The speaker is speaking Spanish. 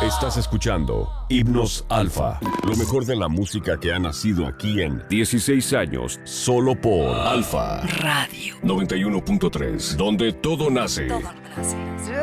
Estás escuchando Himnos Alfa, lo mejor de la música que ha nacido aquí en 16 años, solo por Alfa Radio 91.3, donde todo nace. Todo nace.